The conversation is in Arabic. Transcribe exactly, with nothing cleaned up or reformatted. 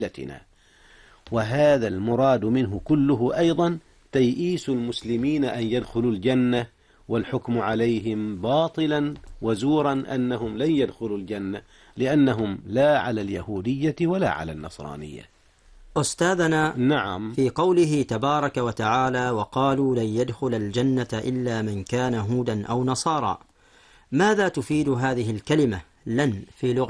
لتنا. وهذا المراد منه كله أيضا تيئيس المسلمين أن يدخلوا الجنة، والحكم عليهم باطلا وزورا أنهم لن يدخلوا الجنة، لأنهم لا على اليهودية ولا على النصرانية. أستاذنا، نعم. في قوله تبارك وتعالى وقالوا لن يدخل الجنة إلا من كان هودا أو نصارى، ماذا تفيد هذه الكلمة لن في لغة